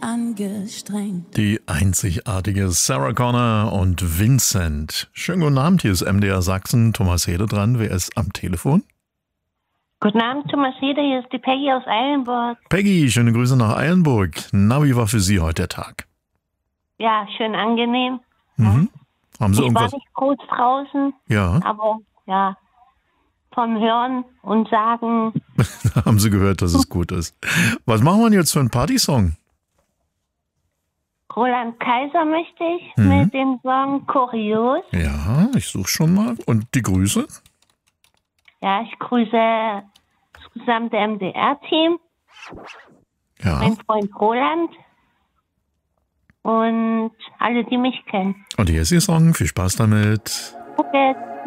angestrengt. Die einzigartige Sarah Connor und Vincent. Schönen guten Abend, hier ist MDR Sachsen. Thomas Hede dran. Wer ist am Telefon? Guten Abend, Thomas Hede, hier ist die Peggy aus Eilenburg. Peggy, schöne Grüße nach Eilenburg. Na, wie war für Sie heute der Tag? Ja, schön angenehm. Mhm. Haben Sie Ich war irgendwas? nicht groß draußen, Ja, aber ja, vom Hören und Sagen. haben Sie gehört, dass es gut ist. Was machen wir denn jetzt für einen Partysong? Roland Kaiser möchte ich mit dem Song Kurios. Ja, ich suche schon mal. Und die Grüße? Ja, ich grüße das gesamte MDR-Team, Ja. mein Freund Roland und alle, die mich kennen. Und hier ist Ihr Song. Viel Spaß damit. Okay.